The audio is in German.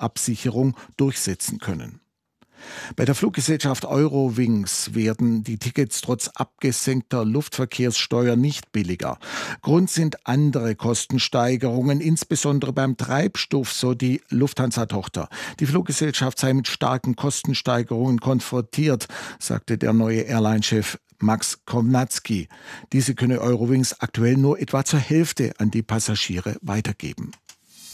Preisabsicherung durchsetzen können. Bei der Fluggesellschaft Eurowings werden die Tickets trotz abgesenkter Luftverkehrssteuer nicht billiger. Grund sind andere Kostensteigerungen, insbesondere beim Treibstoff, so die Lufthansa-Tochter. Die Fluggesellschaft sei mit starken Kostensteigerungen konfrontiert, sagte der neue Airline-Chef Max Kovnatski. Diese könne Eurowings aktuell nur etwa zur Hälfte an die Passagiere weitergeben.